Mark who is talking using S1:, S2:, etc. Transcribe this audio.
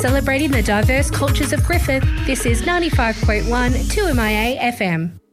S1: Celebrating the diverse cultures of Griffith, this is 95.1 2MIA FM.